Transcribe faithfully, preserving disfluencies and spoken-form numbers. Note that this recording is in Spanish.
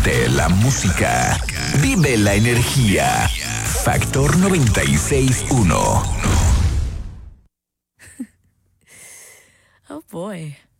Siente la música. Vive la energía. Factor noventa y seis punto uno. Oh boy.